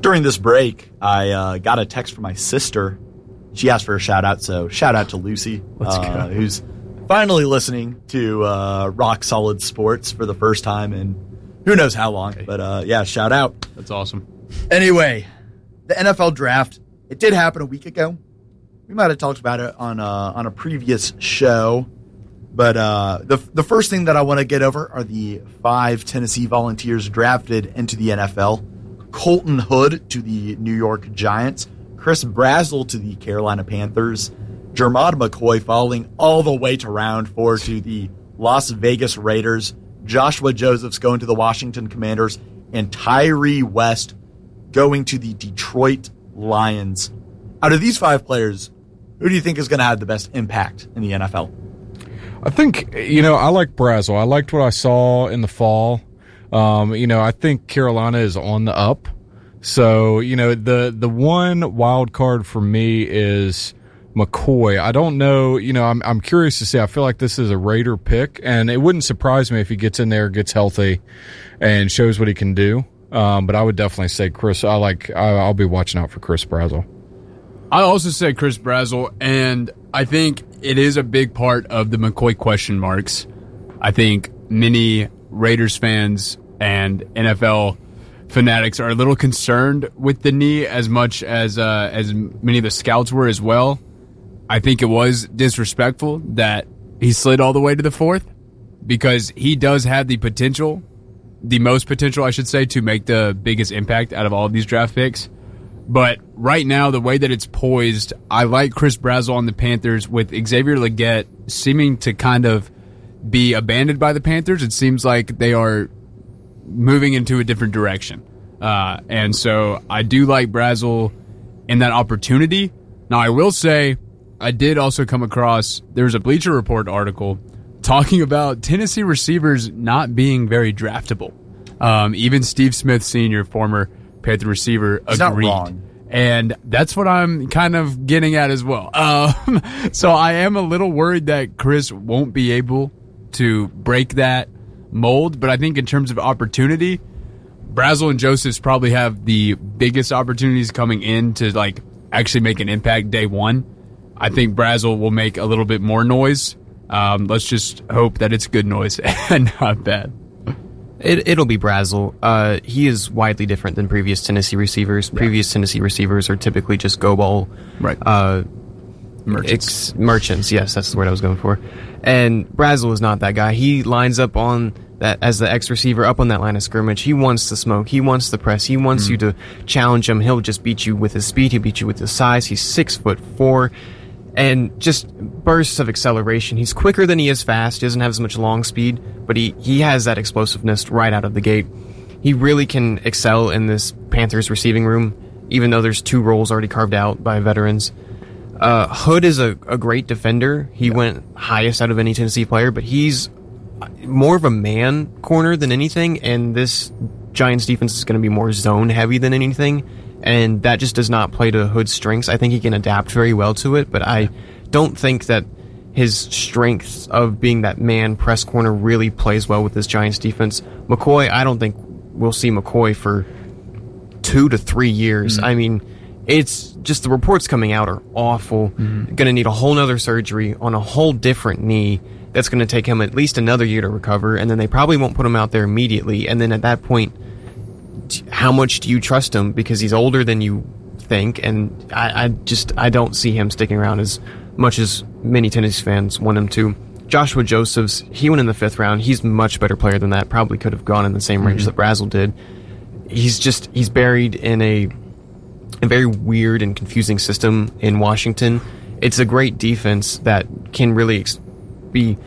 During this break, I got a text from my sister. She asked for a shout-out, so shout-out to Lucy, who's finally listening to Rock Solid Sports for the first time in who knows how long. But, yeah, shout-out. That's awesome. Anyway, the NFL Draft, it did happen a week ago. We might have talked about it on a previous show. But the first thing that I want to get over are the 5 Tennessee Volunteers drafted into the NFL. Colton Hood to the New York Giants. Chris Brazzell to the Carolina Panthers. Jermod McCoy falling all the way to round 4 to the Las Vegas Raiders. Joshua Josephs going to the Washington Commanders. And Tyree West going to the Detroit Lions. Out of these 5 players, who do you think is going to have the best impact in the NFL? I think, I like Brazzell. I liked what I saw in the fall. I think Carolina is on the up. So, the one wild card for me is McCoy. I don't know, I'm curious to see. I feel like this is a Raider pick, and it wouldn't surprise me if he gets in there, gets healthy, and shows what he can do. But I would definitely say Chris. I'll be watching out for Chris Brazzell. I also say Chris Brazzell, and I think it is a big part of the McCoy question marks. I think many Raiders fans and NFL fanatics are a little concerned with the knee as much as many of the scouts were as well. I think it was disrespectful that he slid all the way to the 4th because he does have the potential, the most potential, I should say, to make the biggest impact out of all of these draft picks. But right now, the way that it's poised, I like Chris Brazzell on the Panthers with Xavier Legette seeming to kind of be abandoned by the Panthers. It seems like they are moving into a different direction. And so I do like Brazzell in that opportunity. Now, I will say I did also come across, there's a Bleacher Report article talking about Tennessee receivers not being very draftable. Even Steve Smith Sr., former Panther receiver, agreed. Not wrong. And that's what I'm kind of getting at as well. So I am a little worried that Chris won't be able to break that mold. But I think in terms of opportunity, Brazzell and Josephs probably have the biggest opportunities coming in to actually make an impact day one. I think Brazzell will make a little bit more noise. Let's just hope that it's good noise and not bad. It'll be Brazzell. He is widely different than previous Tennessee receivers. Yeah. Previous Tennessee receivers are typically just go ball. Right. Merchants, yes, that's the word I was going for. And Brazzell is not that guy. He lines up on that as the X receiver up on that line of scrimmage. He wants to smoke. He wants the press. He wants you to challenge him. He'll just beat you with his speed. He'll beat you with his size. He's 6'4". And just bursts of acceleration. He's quicker than he is fast. He doesn't have as much long speed, but he has that explosiveness right out of the gate. He really can excel in this Panthers receiving room, even though there's 2 roles already carved out by veterans. Hood is a great defender. He went highest out of any Tennessee player, but he's more of a man corner than anything, and this Giants defense is going to be more zone heavy than anything. And that just does not play to Hood's strengths. I think he can adapt very well to it, but I don't think that his strength of being that man press corner really plays well with this Giants defense. McCoy, I don't think we'll see McCoy for 2 to 3 years. I mean, it's just the reports coming out are awful. Going to need a whole nother surgery on a whole different knee. That's going to take him at least another year to recover, and then they probably won't put him out there immediately. And then at that point, how much do you trust him? Because he's older than you think, and I don't see him sticking around as much as many Tennessee fans want him to. Joshua Josephs, he went in the 5th round. He's a much better player than that. Probably could have gone in the same range that Brazzell did. He's buried in a very weird and confusing system in Washington. It's a great defense that can really be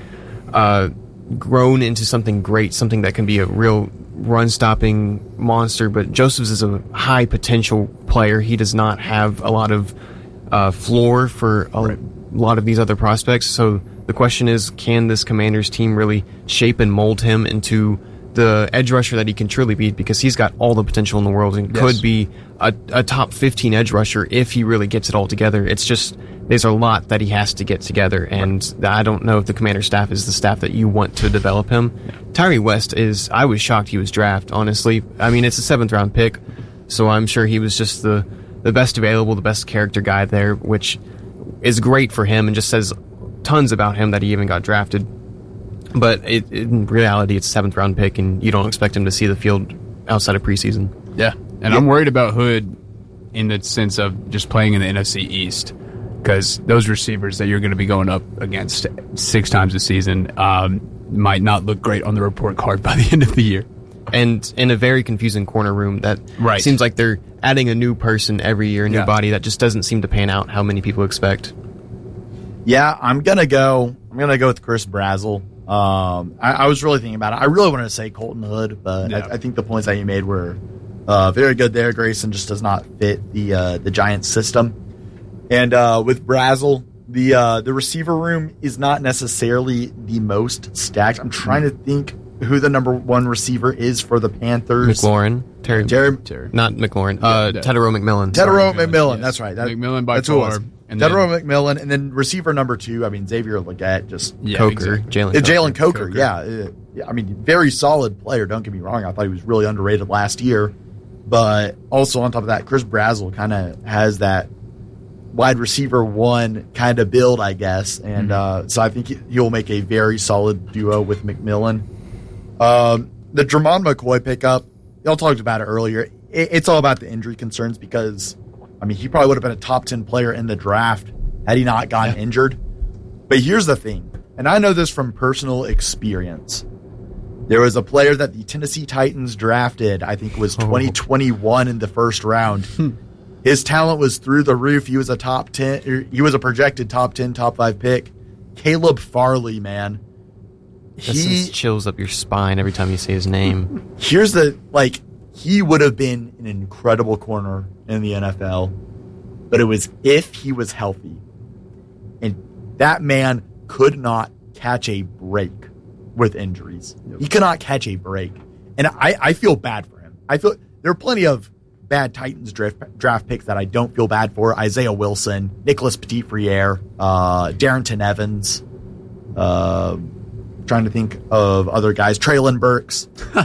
grown into something great, something that can be a real run-stopping monster, but Josephs is a high-potential player. He does not have a lot of floor for a lot of these other prospects, so the question is, can this Commanders team really shape and mold him into the edge rusher that he can truly be, because he's got all the potential in the world and could be a top 15 edge rusher if he really gets it all together. It's just there's a lot that he has to get together, and I don't know if the Commander staff is the staff that you want to develop him. Tyree West I was shocked he was drafted, honestly. I mean, it's a 7th round pick, So I'm sure he was just the best available, the best character guy there, which is great for him and just says tons about him that he even got drafted. But in reality, it's a 7th round pick, and you don't expect him to see the field outside of preseason. Yeah, and I'm worried about Hood in the sense of just playing in the NFC East, because those receivers that you're going to be going up against 6 times a season might not look great on the report card by the end of the year. And in a very confusing corner room that seems like they're adding a new person every year, a new body that just doesn't seem to pan out how many people expect. Yeah, I'm gonna go with Chris Brazzell. I was really thinking about it. I really wanted to say Colton Hood, but I think the points that you made were very good there. Grayson just does not fit the Giants system. And with Brazzell, the receiver room is not necessarily the most stacked. I'm trying to think who the number 1 receiver is for the Panthers. McLaurin. Terry. Not McLaurin. Tetairoa McMillan. Tetairoa McMillan. Yes. That's right. McMillan by far. Tetairoa McMillan, and then receiver number 2. I mean, Xavier Legette, Coker. Exactly. Jalen Coker. Yeah. I mean, very solid player. Don't get me wrong. I thought he was really underrated last year. But also on top of that, Chris Brazzell kind of has that wide receiver 1 kind of build, I guess. And so I think he'll make a very solid duo with McMillan. The Jermon McCoy pickup, y'all talked about it earlier. It's all about the injury concerns because, I mean, he probably would have been a top 10 player in the draft had he not gotten injured. But here's the thing, and I know this from personal experience. There was a player that the Tennessee Titans drafted, I think it was 2021 in the first round. His talent was through the roof. He was a top 10, he was a projected top 10, top 5 pick. Caleb Farley, man. He chills up your spine every time you say his name. Here's he would have been an incredible corner in the NFL, but it was if he was healthy. And that man could not catch a break with injuries. He could not catch a break. And I feel bad for him. I feel there are plenty of bad Titans draft picks that I don't feel bad for. Isaiah Wilson, Nicholas Petit-Frere, Darrington Evans, trying to think of other guys, Traylon Burks.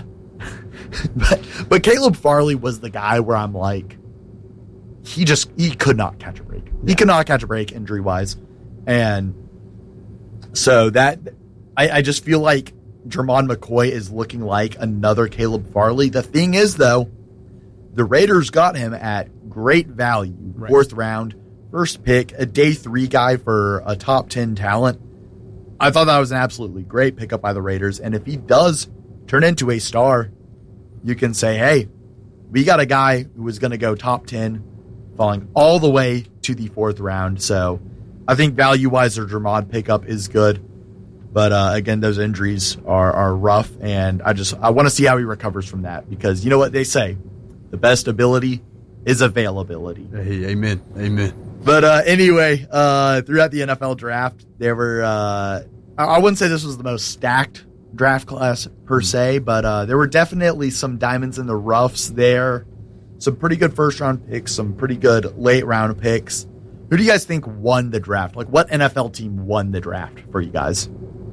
but Caleb Farley was the guy where I'm like, he could not catch a break. He could not catch a break injury wise. And so that I just feel like Jermon McCoy is looking like another Caleb Farley. The thing is, though, the Raiders got him at great value, 4th round, first pick, a day 3 guy for a top 10 talent. I thought that was an absolutely great pickup by the Raiders. And if he does turn into a star, you can say, hey, we got a guy who was going to go top 10, falling all the way to the 4th round. So I think value-wise, their Jermon pickup is good. But again, those injuries are rough. And I want to see how he recovers from that. Because you know what they say, the best ability is availability. Hey, amen. But anyway, throughout the NFL draft, there were, I wouldn't say this was the most stacked draft class per se, but there were definitely some diamonds in the roughs there. Some pretty good first round picks, some pretty good late round picks. Who do you guys think won the draft? Like, what NFL team won the draft for you guys?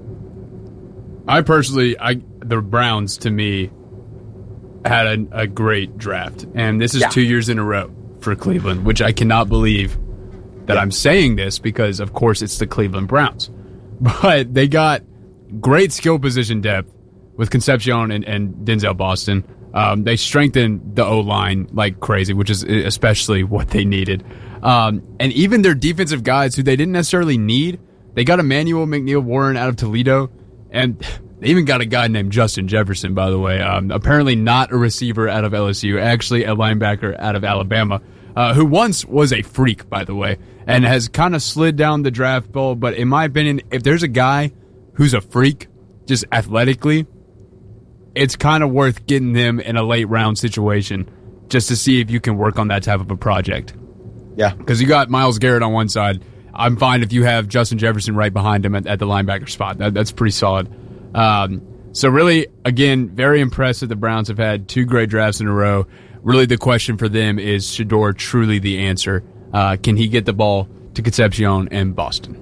I personally, the Browns, to me, had a great draft. And this is 2 years in a row for Cleveland, which I cannot believe that I'm saying this because, of course, it's the Cleveland Browns. But they got great skill position depth with Concepcion and Denzel Boston. They strengthened the O-line like crazy, which is especially what they needed. And even their defensive guys who they didn't necessarily need, they got Emmanuel McNeil-Warren out of Toledo, and they even got a guy named Justin Jefferson, by the way. Apparently not a receiver out of LSU, actually a linebacker out of Alabama, who once was a freak, by the way, and has kind of slid down the draft bowl. But in my opinion, if there's a guy who's a freak, just athletically, it's kind of worth getting them in a late round situation just to see if you can work on that type of a project. Yeah. Because you got Myles Garrett on one side. I'm fine if you have Justin Jefferson right behind him at the linebacker spot. That's pretty solid. So really, again, very impressed that the Browns have had 2 great drafts in a row. Really the question for them is Shedeur truly the answer? Can he get the ball to Concepcion and Boston?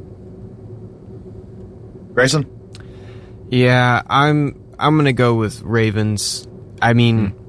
Grayson? Yeah, I'm going to go with Ravens. I mean,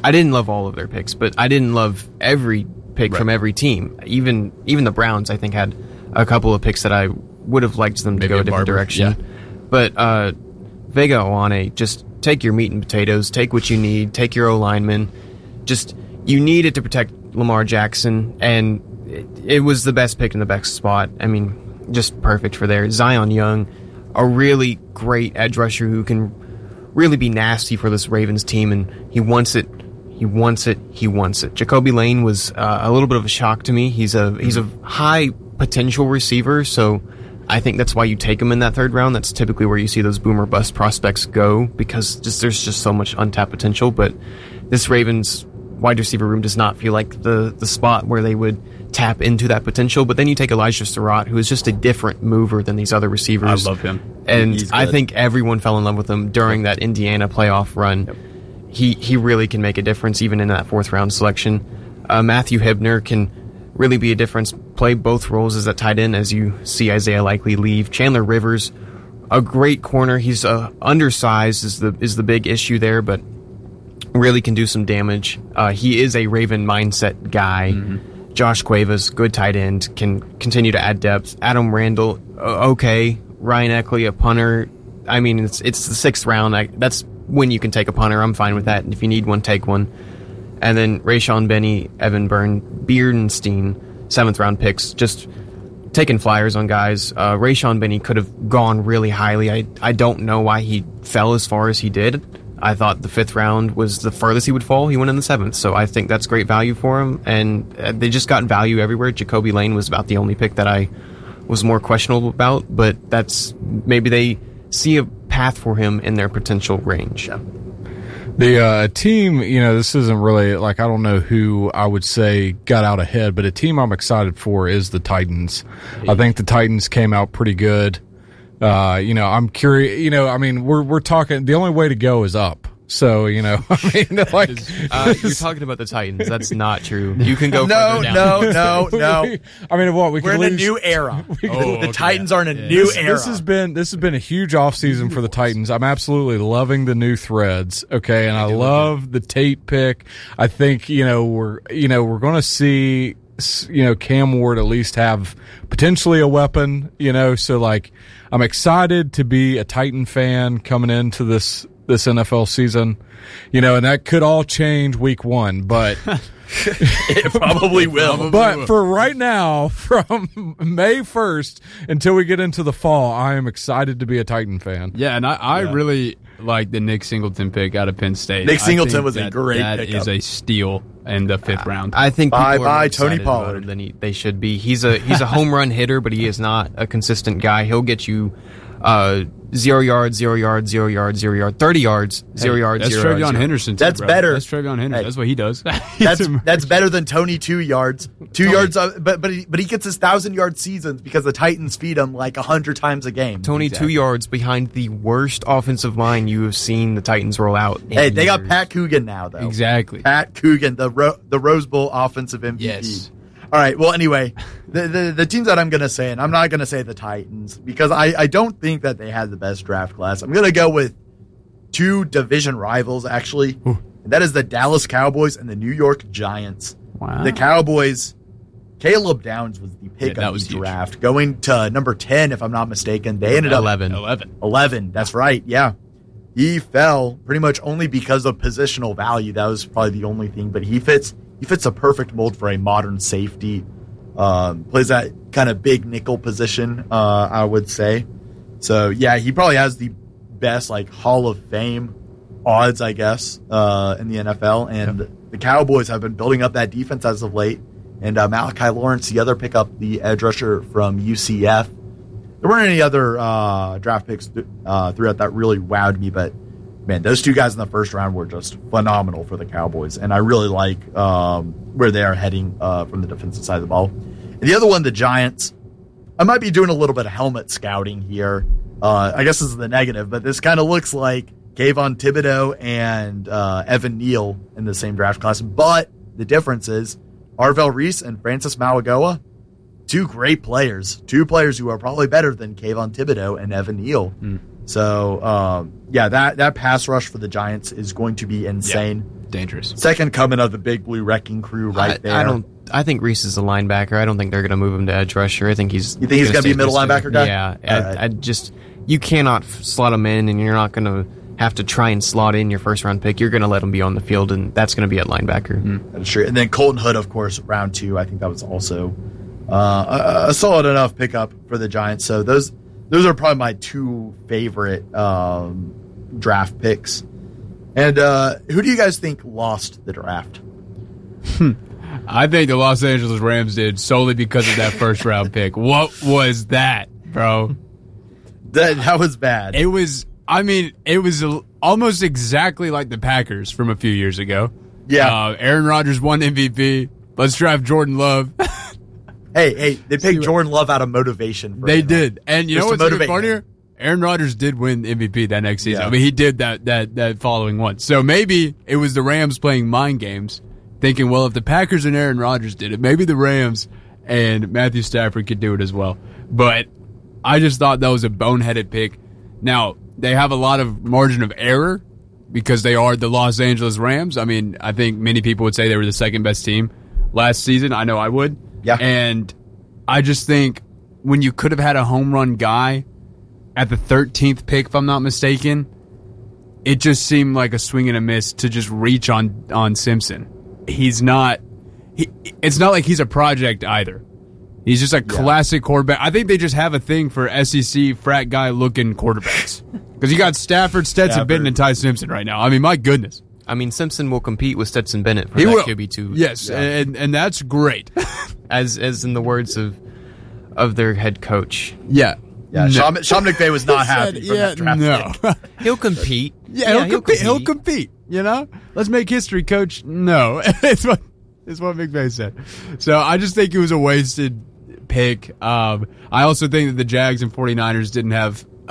I didn't love all of their picks, but I didn't love every pick from every team. Even the Browns, I think, had a couple of picks that I would have liked them to go a different direction. Yeah. But Vega Ioane, just take your meat and potatoes, take what you need, take your O-lineman. Just, you need it to protect Lamar Jackson, and it was the best pick in the best spot. I mean, just perfect for there. Zion Young, a really great edge rusher who can really be nasty for this Ravens team, and he wants it. He wants it. He wants it. Jacoby Lane was a little bit of a shock to me. He's a high potential receiver, so I think that's why you take him in that third round. That's typically where you see those boomer bust prospects go, because there's just so much untapped potential. But this Ravens wide receiver room does not feel like the spot where they would tap into that potential. But then you take Elijah Surratt, who is just a different mover than these other receivers. I love him. And I think everyone fell in love with him during that Indiana playoff run. Yep. He really can make a difference even in that fourth round selection. Matthew Hibner can really be a difference, play both roles as a tight end, as you see Isaiah Likely leave. Chandler Rivers, a great corner. He's undersized is the big issue there, but really can do some damage. He is a Raven mindset guy. Mm-hmm. Josh Cuevas, good tight end, can continue to add depth. Adam Randall, okay. Ryan Eckley, a punter. I mean, it's the sixth round. That's when you can take a punter. I'm fine with that. And if you need one, take one. And then Rayshon Benny, Evan Bernstein, seventh round picks, just taking flyers on guys. Rayshon Benny could have gone really highly. I don't know why he fell as far as he did. I thought the fifth round was the furthest he would fall. He went in the seventh, so I think that's great value for him. And they just got value everywhere. Jacoby Lane was about the only pick that I was more questionable about, but that's maybe they see a path for him in their potential range. Yeah. The team, this isn't really, I don't know who I would say got out ahead, but a team I'm excited for is the Titans. I think the Titans came out pretty good. I'm curious, we're talking, the only way to go is up. So, you're talking about the Titans. That's not true. You can go further down. No. We're in a new era. The Titans are in a new era. This has been a huge offseason for the Titans. I'm absolutely loving the new threads. Okay, and I love the Tate pick. I think we're going to see Cam Ward at least have potentially a weapon. So I'm excited to be a Titan fan coming into this NFL season, and that could all change week one, but it probably will. But for right now, from May 1st until we get into the fall, I am excited to be a Titan fan. Yeah, and I really like the Nick Singleton pick out of Penn State. Nick Singleton was a great pickup. That is a steal in the fifth round. I think people are more Tony excited Pollard about him than they should be. He's a home run hitter, but he is not a consistent guy. He'll get you 0 yards, 0 yards, 0 yards, 0 yards, 30 yards, 0 yards, that's 0 TreVeyon yards. Henderson. Too, that's bro. better. That's TreVeyon Henderson. Hey. That's what he does. That's better than Tony 2 yards. 2 yards, but he gets his 1,000-yard seasons because the Titans feed him 100 times a game. Tony 2 yards behind the worst offensive line you have seen the Titans roll out. Hey, they got Pat Coogan now, though. Exactly. Pat Coogan, the Rose Bowl offensive MVP. Yes. All right. Well, anyway, the teams that I'm going to say, and I'm not going to say the Titans because I don't think that they had the best draft class. I'm going to go with two division rivals, actually. And that is the Dallas Cowboys and the New York Giants. Wow. The Cowboys, Caleb Downs was the pick of the draft. Going to number 10, if I'm not mistaken. They ended up 11. That's right. Yeah. He fell pretty much only because of positional value. That was probably the only thing. But he fits a perfect mold for a modern safety. Plays that kind of big nickel position, I would say. So, yeah, he probably has the best Hall of Fame odds, I guess, in the NFL. And the Cowboys have been building up that defense as of late. And Malachi Lawrence, the other pickup, the edge rusher from UCF. There weren't any other draft picks throughout that really wowed me, but man, those two guys in the first round were just phenomenal for the Cowboys, and I really like where they are heading from the defensive side of the ball. And the other one, the Giants, I might be doing a little bit of helmet scouting here. I guess this is the negative, but this kind of looks like Kayvon Thibodeau and Evan Neal in the same draft class, but the difference is Arvell Reese and Francis Mauigoa, two great players, two players who are probably better than Kayvon Thibodeau and Evan Neal. So, that pass rush for the Giants is going to be insane. dangerous. Second coming of the big blue wrecking crew there. I think Reese is a linebacker. I don't think they're going to move him to edge rusher. I think he's. You think he's going to be a middle linebacker guy? Yeah. Right. I just you cannot slot him in, and you're not going to have to try and slot in your first round pick. You're going to let him be on the field, and that's going to be at linebacker. That's true. And then Colton Hood, of course, round 2. I think that was also a solid enough pickup for the Giants. So those are probably my 2 favorite draft picks. And who do you guys think lost the draft? I think the Los Angeles Rams did solely because of that first round pick. What was that, bro? That was bad. It was almost exactly like the Packers from a few years ago. Yeah. Aaron Rodgers won MVP. Let's draft Jordan Love. Hey, they picked Jordan Love out of motivation. They did. And you know what's even funnier? him. Aaron Rodgers did win MVP that next season. Yeah. I mean, he did that following one. So maybe it was the Rams playing mind games, thinking, well, if the Packers and Aaron Rodgers did it, maybe the Rams and Matthew Stafford could do it as well. But I just thought that was a boneheaded pick. Now, they have a lot of margin of error because they are the Los Angeles Rams. I mean, I think many people would say they were the second best team last season. I know I would. Yeah. And I just think when you could have had a home run guy at the 13th pick, if I'm not mistaken, it just seemed like a swing and a miss to just reach on Simpson. It's not like he's a project either. He's just a classic quarterback. I think they just have a thing for SEC frat guy looking quarterbacks. Because you got Stafford, Stetson Bennett, and Ty Simpson right now. I mean, my goodness. I mean, Simpson will compete with Stetson Bennett for that QB2. Yes, and that's great. as in the words of their head coach. Yeah. Yeah, No. Sean McVay was not happy from that draft pick. He'll compete. He'll compete. You know? Let's make history, coach. No. It's what McVay said. So I just think it was a wasted pick. I also think that the Jags and 49ers didn't have